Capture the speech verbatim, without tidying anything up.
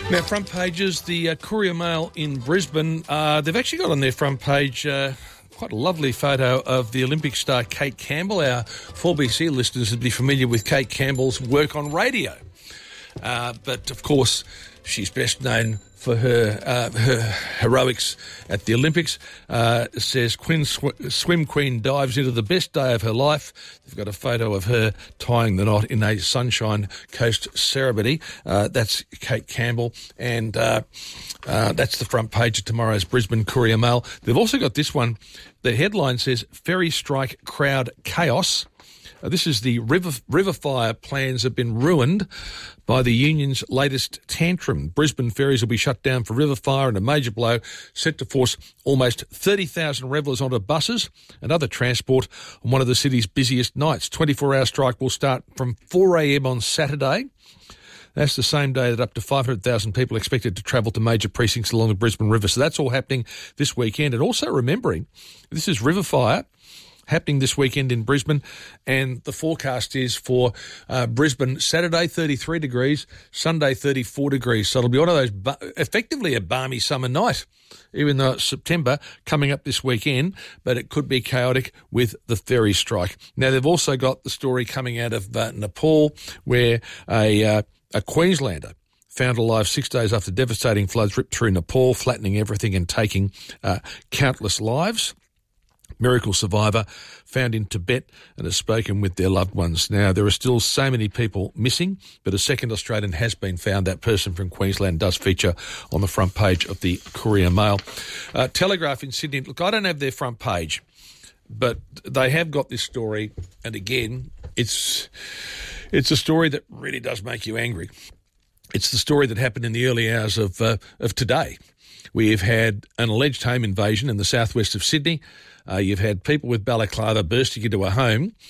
Now, front pages, the uh, Courier Mail in Brisbane, uh, they've actually got on their front page uh, quite a lovely photo of the Olympic star Kate Campbell. Our four B C listeners would be familiar with Kate Campbell's work on radio. Uh, but, of course, she's best known for her uh, her heroics at the Olympics. Uh, it says, Queen sw- Swim Queen dives into the best day of her life. They've got a photo of her tying the knot in a Sunshine Coast ceremony. Uh, that's Kate Campbell, and uh, uh, that's the front page of tomorrow's Brisbane Courier Mail. They've also got this one. The headline says, Ferry Strike Crowd Chaos. Uh, this is the river, river fire plans have been ruined by the union's latest tantrum. Brisbane ferries will be shut down for river fire in a major blow set to force almost thirty thousand revellers onto buses and other transport on one of the city's busiest nights. twenty-four hour strike will start from four a.m. on Saturday. That's the same day that up to five hundred thousand people are expected to travel to major precincts along the Brisbane River. So that's all happening this weekend. And also remembering, this is river fire happening this weekend in Brisbane, and the forecast is for uh, Brisbane Saturday thirty-three degrees, Sunday thirty-four degrees. So it'll be one of those, bu- effectively a balmy summer night, even though it's September coming up this weekend, but it could be chaotic with the ferry strike. Now, they've also got the story coming out of uh, Nepal, where a, uh, a Queenslander found alive six days after devastating floods ripped through Nepal, flattening everything and taking uh, countless lives. Miracle survivor found in Tibet and has spoken with their loved ones. Now, there are still so many people missing, but a second Australian has been found. That person from Queensland does feature on the front page of the Courier Mail. Uh, Telegraph in Sydney, look, I don't have their front page, but they have got this story, and again, it's it's a story that really does make you angry. It's the story that happened in the early hours of uh, of today. We have had an alleged home invasion in the southwest of Sydney. Uh, you've had people with balaclava bursting into a home